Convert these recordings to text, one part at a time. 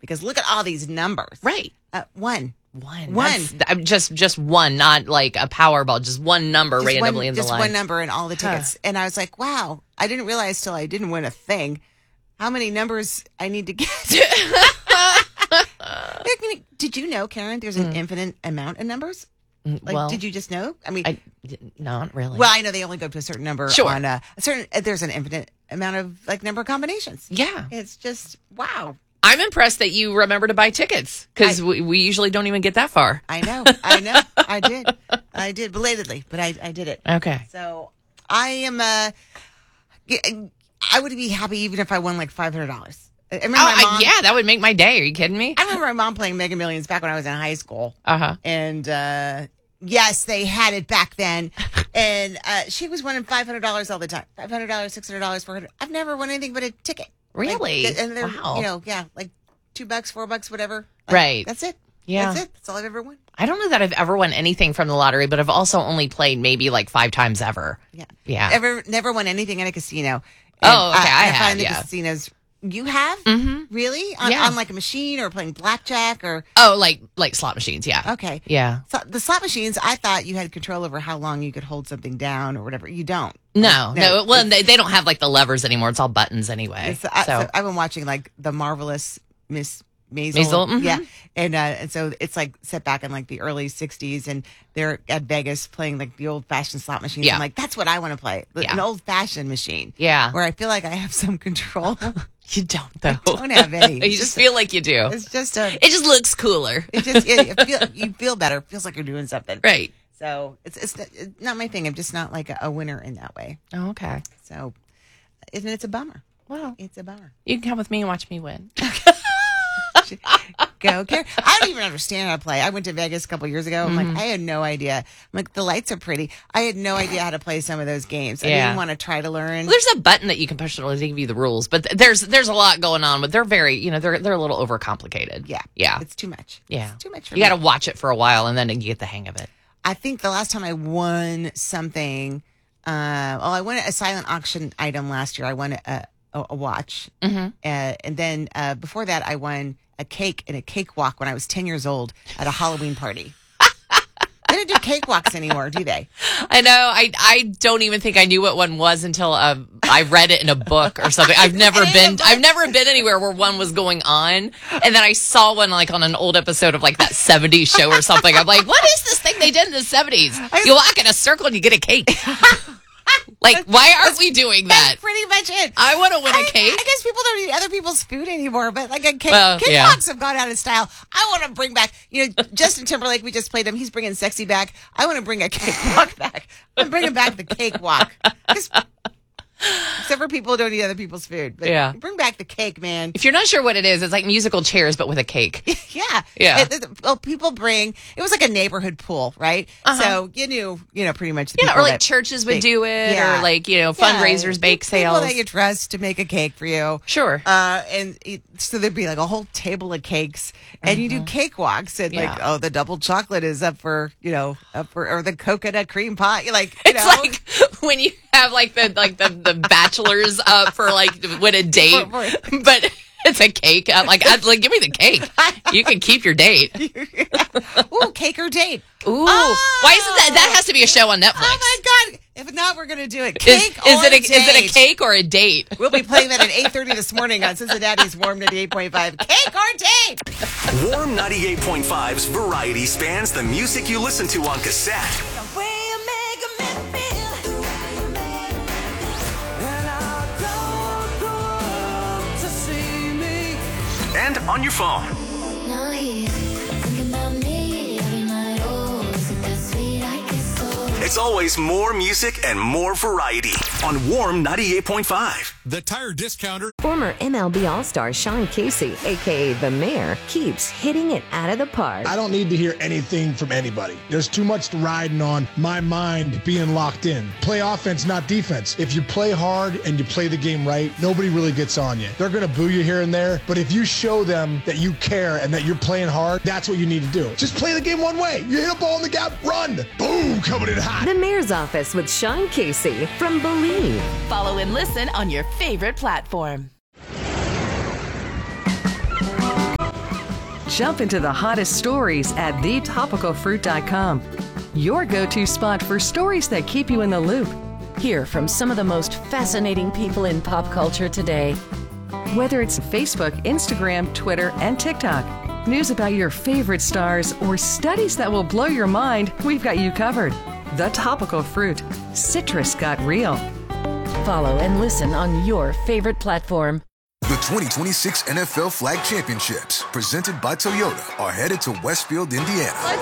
because look at all these numbers. Right. One. I'm just one, not like a Powerball, just one number randomly in the line. Just one number in all the tickets. And I was like, wow, I didn't realize till I didn't win a thing how many numbers I need to get. Did you know, Karen, there's an infinite amount of numbers? Like, did you just know? I mean, not really. Well, I know they only go up to a certain number. Sure. On there's an infinite amount of like number of combinations. Yeah. It's just, wow. I'm impressed that you remember to buy tickets because we usually don't even get that far. I know. I did belatedly, but I did it. Okay. So I am, I would be happy even if I won like $500. I remember my mom, yeah, that would make my day. Are you kidding me? I remember my mom playing Mega Millions back when I was in high school. And yes, they had it back then. And she was winning $500 all the time. $500, $600, $400. I've never won anything but a ticket. Really? Like, and they're, wow. you know, yeah, like $2, $4, whatever. Like, right. That's it. Yeah. That's it. That's all I've ever won. I don't know that I've ever won anything from the lottery, but I've also only played maybe like 5 times ever. Yeah. Yeah. Never won anything in a casino. And okay. I have. find the casinos. You have? Mm-hmm. Really? Yeah. On like a machine or playing blackjack or? Oh, like slot machines. Yeah. Okay. Yeah. So the slot machines, I thought you had control over how long you could hold something down or whatever. You don't. No. Well, they don't have like the levers anymore. It's all buttons anyway. So I've been watching like the Marvelous Miss Maisel. Mm-hmm. Yeah. And so it's like set back in like the early 60s and they're at Vegas playing like the old fashioned slot machines. Yeah. I'm like, that's what I want to play. An old fashioned machine. Yeah. Where I feel like I have some control. You don't though. I don't have any. You just feel like you do. It's just it just looks cooler. you feel better. It feels like you're doing something. Right. So it's not my thing. I'm just not like a winner in that way. Oh, okay. So it's a bummer. Well, it's a bummer. You can come with me and watch me win. Go, Karen. I don't even understand how to play. I went to Vegas a couple years ago. I'm like, I had no idea. I'm like, the lights are pretty. I had no idea how to play some of those games. I didn't want to try to learn. Well, there's a button that you can push to give you the rules, but there's a lot going on. But they're very, they're a little overcomplicated. Yeah. It's too much. Yeah. It's too much for me. You got to watch it for a while, and then you get the hang of it. I think the last time I won something, I won a silent auction item last year. I won a watch. Mm-hmm. And then before that, I won a cake in a cakewalk when I was 10 years old at a Halloween party. They don't do cakewalks anymore, do they? I know. I don't even think I knew what one was until I read it in a book or something. I've never been anywhere where one was going on, and then I saw one like on an old episode of like that 70s show or something. I'm like, what is this thing they did in the 70s? You walk in a circle and you get a cake. Like, why aren't we doing that? That's pretty much it. I want to win a cake. I guess people don't eat other people's food anymore, but like a cake, cakewalks have gone out of style. I want to bring back, Justin Timberlake, we just played him. He's bringing sexy back. I want to bring a cakewalk back. I'm bringing back the cakewalk. Except for people who don't eat other people's food. But bring back the cake, man. If you're not sure what it is, it's like musical chairs, but with a cake. Yeah. People bring, it was like a neighborhood pool, right? So you knew, pretty much the people or like churches would do it, or like, fundraisers, bake sales. People that you trust to make a cake for you. Sure. So there'd be like a whole table of cakes, and you do cakewalks, and the double chocolate is up for, or the coconut cream pie. It's like when you have like the bachelors up for like with a date, but it's a cake. I'd like give me the cake. You can keep your date. Ooh, cake or date. Ooh, why isn't that has to be a show on Netflix? Oh my God! If not, we're gonna do it. Cake is it a cake or a date? We'll be playing that at 8:30 this morning on Cincinnati's Warm 98.5. Cake or date? Warm 98.5's variety spans the music you listen to on cassette. And on your phone. It's always more music and more variety on Warm 98.5. The Tire Discounter. Former MLB All-Star Sean Casey, a.k.a. The Mayor, keeps hitting it out of the park. I don't need to hear anything from anybody. There's too much riding on my mind being locked in. Play offense, not defense. If you play hard and you play the game right, nobody really gets on you. They're going to boo you here and there, but if you show them that you care and that you're playing hard, that's what you need to do. Just play the game one way. You hit a ball in the gap, run. Boom, coming in hot. The Mayor's Office with Sean Casey from Believe. Follow and listen on your favorite platform. Jump into the hottest stories at thetopicalfruit.com. Your go-to spot for stories that keep you in the loop. Hear from some of the most fascinating people in pop culture today. Whether it's Facebook, Instagram, Twitter, and TikTok, news about your favorite stars, or studies that will blow your mind, we've got you covered. The Topical Fruit. Citrus got real. Follow and listen on your favorite platform. The 2026 NFL Flag Championships, presented by Toyota, are headed to Westfield, Indiana. Let's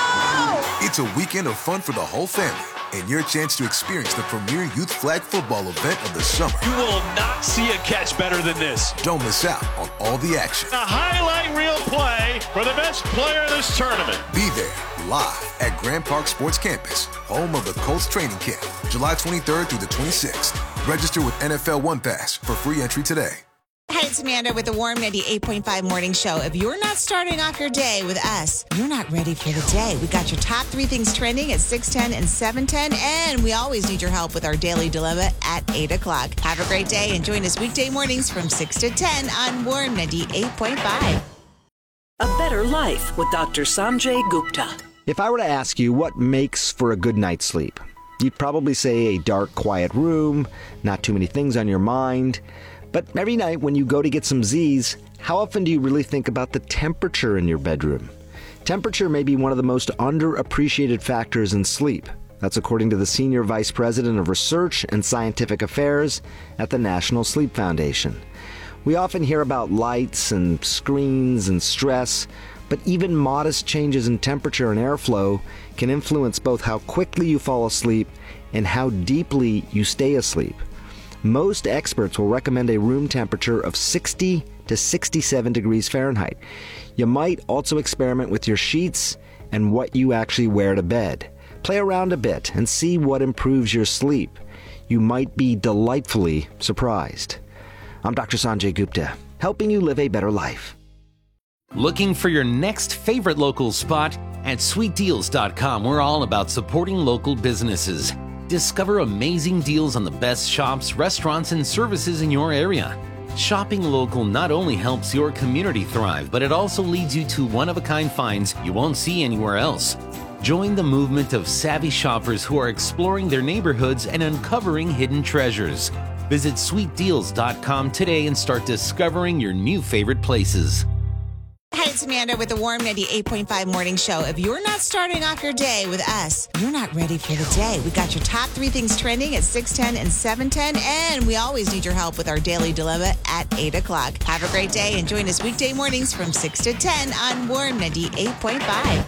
go! It's a weekend of fun for the whole family and your chance to experience the premier youth flag football event of the summer. You will not see a catch better than this. Don't miss out on all the action. A highlight reel play for the best player in this tournament. Be there live at Grand Park Sports Campus, home of the Colts training camp, July 23rd through the 26th. Register with NFL One Pass for free entry today. Hi, it's Amanda with the Warm 98.5 Morning Show. If you're not starting off your day with us, you're not ready for the day. We got your top 3 things trending at 6:10 and 7:10, and we always need your help with our Daily Dilemma at 8 o'clock. Have a great day and join us weekday mornings from 6 to 10 on Warm 98.5. A Better Life with Dr. Sanjay Gupta. If I were to ask you what makes for a good night's sleep, you'd probably say a dark, quiet room, not too many things on your mind. But every night when you go to get some Z's, how often do you really think about the temperature in your bedroom? Temperature may be one of the most underappreciated factors in sleep. That's according to the Senior Vice President of Research and Scientific Affairs at the National Sleep Foundation. We often hear about lights and screens and stress, but even modest changes in temperature and airflow can influence both how quickly you fall asleep and how deeply you stay asleep. Most experts will recommend a room temperature of 60 to 67 degrees Fahrenheit. You might also experiment with your sheets and what you actually wear to bed. Play around a bit and see what improves your sleep. You might be delightfully surprised. I'm Dr. Sanjay Gupta, helping you live a better life. Looking for your next favorite local spot? At sweetdeals.com, we're all about supporting local businesses. Discover amazing deals on the best shops, restaurants, and services in your area. Shopping local not only helps your community thrive, but it also leads you to one-of-a-kind finds you won't see anywhere else. Join the movement of savvy shoppers who are exploring their neighborhoods and uncovering hidden treasures. Visit sweetdeals.com today and start discovering your new favorite places. Hi, it's Amanda with the Warm 98.5 Morning Show. If you're not starting off your day with us, you're not ready for the day. We got your top 3 things trending at 6:10 and 7:10, and we always need your help with our Daily Dilemma at 8 o'clock. Have a great day and join us weekday mornings from 6 to 10 on Warm 98.5.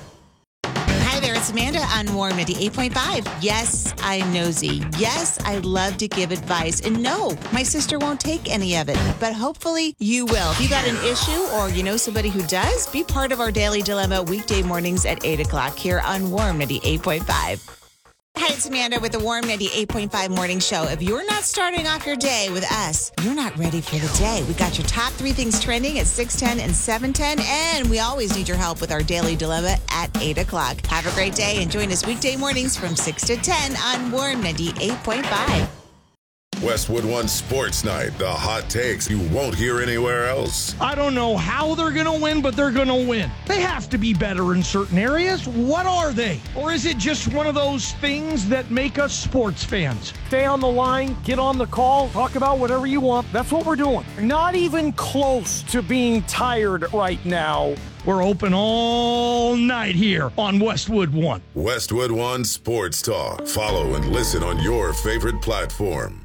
Hi there, it's Amanda on Warm 98.5. Yes, I'm nosy. Yes, I love to give advice. And no, my sister won't take any of it. But hopefully you will. If you got an issue or you know somebody who does, be part of our Daily Dilemma weekday mornings at 8 o'clock here on Warm 98.5. Hi, it's Amanda with the Warm 98.5 Morning Show. If you're not starting off your day with us, you're not ready for the day. We got your top 3 things trending at 6:10 and 7:10, and we always need your help with our Daily Dilemma at 8 o'clock. Have a great day and join us weekday mornings from 6 to 10 on Warm 98.5. Westwood One Sports Night, the hot takes you won't hear anywhere else. I don't know how they're going to win, but they're going to win. They have to be better in certain areas. What are they? Or is it just one of those things that make us sports fans? Stay on the line, get on the call, talk about whatever you want. That's what we're doing. Not even close to being tired right now. We're open all night here on Westwood One. Westwood One Sports Talk. Follow and listen on your favorite platform.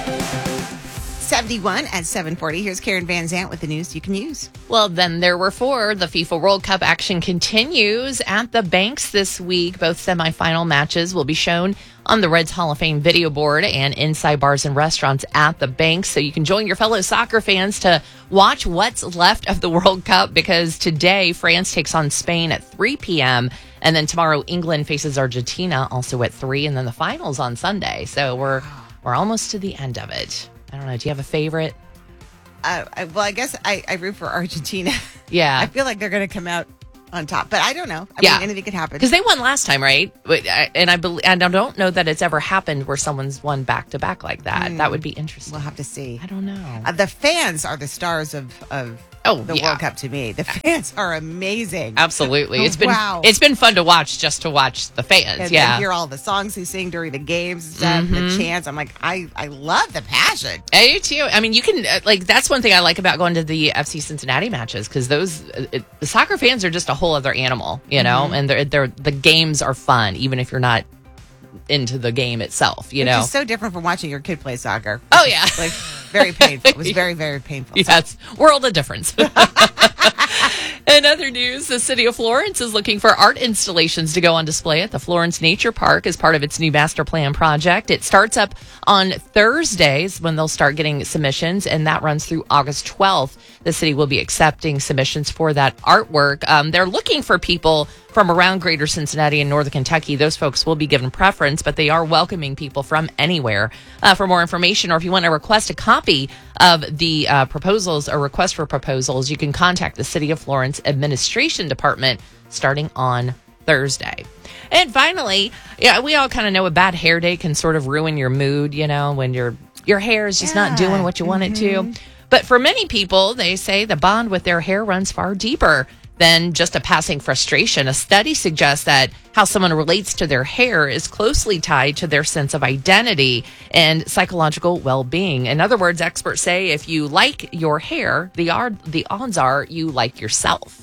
71 at 7:40. Here's Karen Van Zant with the news you can use. Well, then there were 4. The FIFA World Cup action continues at the Banks this week. Both semifinal matches will be shown on the Reds Hall of Fame video board and inside bars and restaurants at the Banks. So you can join your fellow soccer fans to watch what's left of the World Cup, because today France takes on Spain at 3 p.m. And then tomorrow England faces Argentina also at 3. And then the finals on Sunday. So we're almost to the end of it. I don't know. Do you have a favorite? I guess I root for Argentina. Yeah. I feel like they're going to come out on top, but I don't know. I mean, anything could happen. Because they won last time, right? And I don't know that it's ever happened where someone's won back to back like that. That would be interesting. We'll have to see. I don't know. The fans are the stars of the World Cup to me. The fans are amazing. Absolutely. It's been fun to watch just to watch the fans. And yeah. hear all the songs they sing during the games and stuff, the chants. I'm like, I love the passion. I do too. I mean, you can that's one thing I like about going to the FC Cincinnati matches, because the soccer fans are just a whole other animal, you know, and the games are fun, even if you're not into the game itself, you know. It's so different from watching your kid play soccer. Oh yeah. Like very painful. It was very, very painful. Yes. World of difference. In other news, the city of Florence is looking for art installations to go on display at the Florence Nature Park as part of its new master plan project. It starts up on Thursdays when they'll start getting submissions, and that runs through August 12th. The city will be accepting submissions for that artwork. They're looking for people from around greater Cincinnati and northern Kentucky. Those folks will be given preference, but they are welcoming people from anywhere. For more information, or if you want to request a copy of the proposals or request for proposals, you can contact the City of Florence Administration Department starting on Thursday. And finally, we all kind of know a bad hair day can sort of ruin your mood, you know, when your hair is just not doing what you want it to. But for many people, they say the bond with their hair runs far deeper than just a passing frustration. A study suggests that how someone relates to their hair is closely tied to their sense of identity and psychological well-being. In other words, experts say if you like your hair, the odds are you like yourself.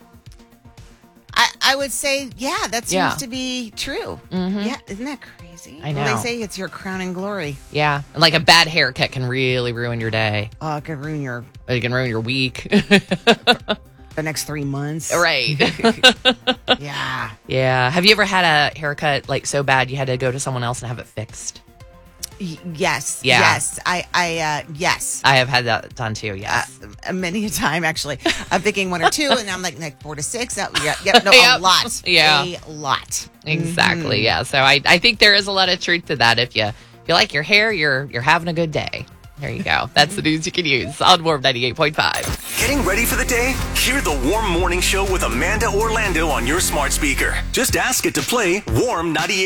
I would say, that seems to be true. Yeah, isn't that crazy? I know. Well, they say it's your crowning glory. Yeah, like a bad haircut can really ruin your day. Oh, it can ruin your week. The next 3 months. Right. Yeah. Yeah. Have you ever had a haircut like so bad you had to go to someone else and have it fixed? Yes. Yeah. Yes. Yes. I have had that done too. Yes. Many a time, actually. I'm thinking 1 or 2, and I'm like 4 to 6. A lot. Yeah. A lot. Exactly. Yeah. So I think there is a lot of truth to that. If you like your hair, you're having a good day. There you go. That's the news you can use on Warm 98.5. Getting ready for the day? Hear the Warm Morning Show with Amanda Orlando on your smart speaker. Just ask it to play Warm 98.